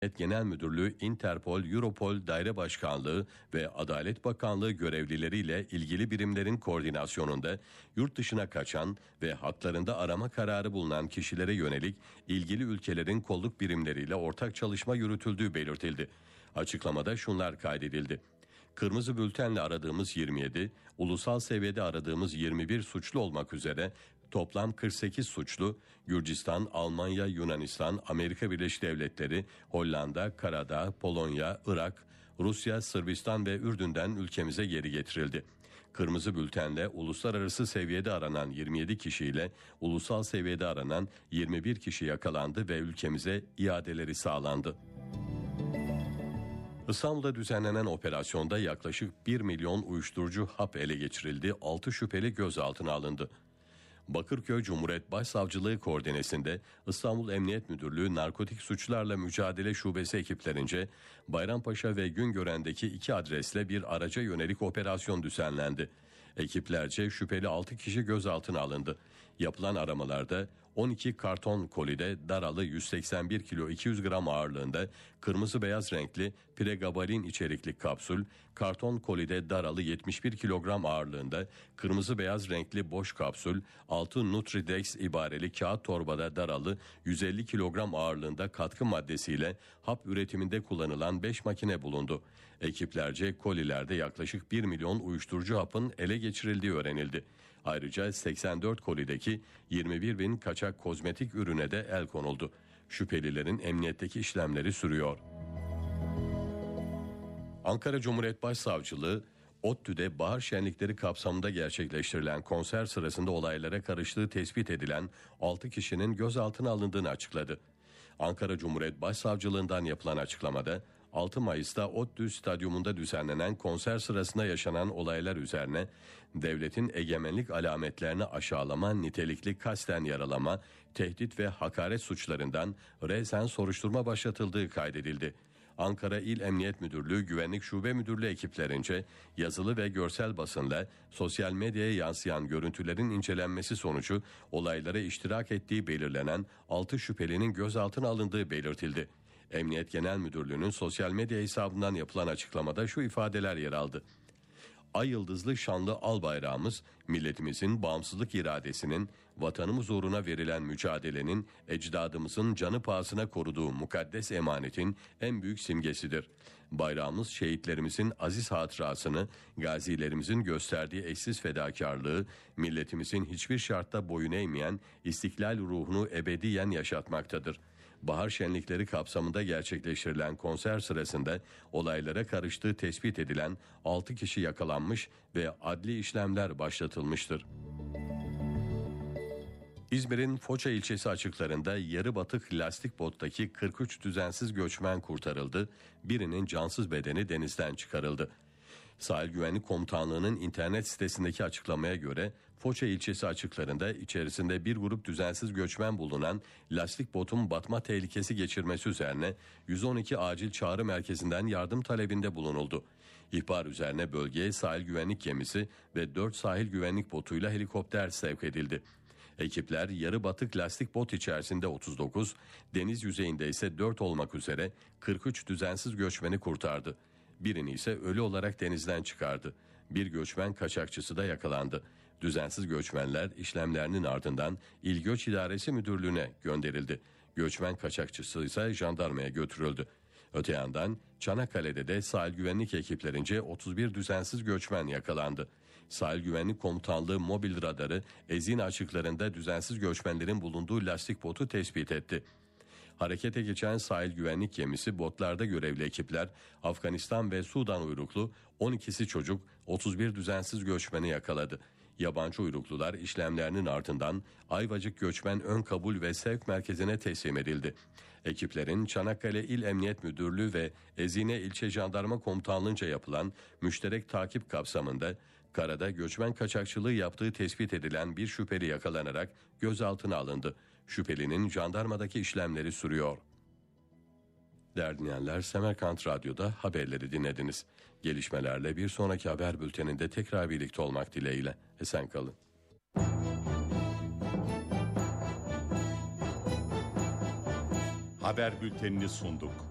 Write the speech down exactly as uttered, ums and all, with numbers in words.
Genel Müdürlüğü, Interpol, Europol Daire Başkanlığı ve Adalet Bakanlığı görevlileriyle ilgili birimlerin koordinasyonunda yurt dışına kaçan ve haklarında arama kararı bulunan kişilere yönelik ilgili ülkelerin kolluk birimleriyle ortak çalışma yürütüldüğü belirtildi. Açıklamada şunlar kaydedildi. Kırmızı bültenle aradığımız yirmi yedi, ulusal seviyede aradığımız yirmi bir suçlu olmak üzere toplam kırk sekiz suçlu Gürcistan, Almanya, Yunanistan, Amerika Birleşik Devletleri, Hollanda, Karadağ, Polonya, Irak, Rusya, Sırbistan ve Ürdün'den ülkemize geri getirildi. Kırmızı bültenle uluslararası seviyede aranan yirmi yedi kişiyle ulusal seviyede aranan yirmi bir kişi yakalandı ve ülkemize iadeleri sağlandı. İstanbul'da düzenlenen operasyonda yaklaşık bir milyon uyuşturucu hap ele geçirildi, altı şüpheli gözaltına alındı. Bakırköy Cumhuriyet Başsavcılığı koordinesinde İstanbul Emniyet Müdürlüğü Narkotik Suçlarla Mücadele Şubesi ekiplerince Bayrampaşa ve Güngören'deki iki adresle bir araca yönelik operasyon düzenlendi. Ekiplerce şüpheli altı kişi gözaltına alındı. Yapılan aramalarda on iki karton kolide daralı yüz seksen bir kilo iki yüz gram ağırlığında kırmızı beyaz renkli pregabalin içerikli kapsül, karton kolide daralı yetmiş bir kilogram ağırlığında kırmızı beyaz renkli boş kapsül, altı Nutridex ibareli kağıt torbada daralı yüz elli kilogram ağırlığında katkı maddesiyle hap üretiminde kullanılan beş makine bulundu. Ekiplerce kolilerde yaklaşık bir milyon uyuşturucu hapın ele geçirildiği öğrenildi. Ayrıca seksen dört kolideki yirmi bir bin kaçak kozmetik ürüne de el konuldu. Şüphelilerin emniyetteki işlemleri sürüyor. Ankara Cumhuriyet Başsavcılığı, ODTÜ'de bahar şenlikleri kapsamında gerçekleştirilen konser sırasında olaylara karıştığı tespit edilen altı kişinin gözaltına alındığını açıkladı. Ankara Cumhuriyet Başsavcılığından yapılan açıklamada, altı Mayıs'ta ODTÜ Stadyumunda düzenlenen konser sırasında yaşanan olaylar üzerine devletin egemenlik alametlerini aşağılama, nitelikli kasten yaralama, tehdit ve hakaret suçlarından resen soruşturma başlatıldığı kaydedildi. Ankara İl Emniyet Müdürlüğü Güvenlik Şube Müdürlüğü ekiplerince yazılı ve görsel basınla sosyal medyaya yansıyan görüntülerin incelenmesi sonucu olaylara iştirak ettiği belirlenen altı şüphelinin gözaltına alındığı belirtildi. Emniyet Genel Müdürlüğü'nün sosyal medya hesabından yapılan açıklamada şu ifadeler yer aldı. Ay yıldızlı şanlı al bayrağımız, milletimizin bağımsızlık iradesinin, vatanımız uğruna verilen mücadelenin, ecdadımızın canı pahasına koruduğu mukaddes emanetin en büyük simgesidir. Bayrağımız şehitlerimizin aziz hatırasını, gazilerimizin gösterdiği eşsiz fedakarlığı, milletimizin hiçbir şartta boyun eğmeyen istiklal ruhunu ebediyen yaşatmaktadır. Bahar şenlikleri kapsamında gerçekleştirilen konser sırasında olaylara karıştığı tespit edilen altı kişi yakalanmış ve adli işlemler başlatılmıştır. İzmir'in Foça ilçesi açıklarında yarı batık lastik bottaki kırk üç düzensiz göçmen kurtarıldı, birinin cansız bedeni denizden çıkarıldı. Sahil Güvenlik Komutanlığı'nın internet sitesindeki açıklamaya göre Foça ilçesi açıklarında içerisinde bir grup düzensiz göçmen bulunan lastik botun batma tehlikesi geçirmesi üzerine yüz on iki acil çağrı merkezinden yardım talebinde bulunuldu. İhbar üzerine bölgeye sahil güvenlik gemisi ve dört sahil güvenlik botuyla helikopter sevk edildi. Ekipler yarı batık lastik bot içerisinde otuz dokuz, deniz yüzeyinde ise dört olmak üzere kırk üç düzensiz göçmeni kurtardı. Birini ise ölü olarak denizden çıkardı. Bir göçmen kaçakçısı da yakalandı. Düzensiz göçmenler işlemlerinin ardından İl Göç İdaresi Müdürlüğü'ne gönderildi. Göçmen kaçakçısı ise jandarmaya götürüldü. Öte yandan Çanakkale'de de sahil güvenlik ekiplerince otuz bir düzensiz göçmen yakalandı. Sahil Güvenlik Komutanlığı mobil radarı Ezine açıklarında düzensiz göçmenlerin bulunduğu lastik botu tespit etti. Harekete geçen sahil güvenlik gemisi botlarda görevli ekipler Afganistan ve Sudan uyruklu on ikisi çocuk otuz bir düzensiz göçmeni yakaladı. Yabancı uyruklular işlemlerinin ardından Ayvacık Göçmen Ön Kabul ve Sevk Merkezi'ne teslim edildi. Ekiplerin Çanakkale İl Emniyet Müdürlüğü ve Ezine İlçe Jandarma Komutanlığı'nca yapılan müşterek takip kapsamında karada göçmen kaçakçılığı yaptığı tespit edilen bir şüpheli yakalanarak gözaltına alındı. Şüphelinin jandarmadaki işlemleri sürüyor. Değerli dinleyenler, Semerkant Radyo'da haberleri dinlediniz. Gelişmelerle bir sonraki haber bülteninde tekrar birlikte olmak dileğiyle. Esen kalın. Haber bültenini sunduk.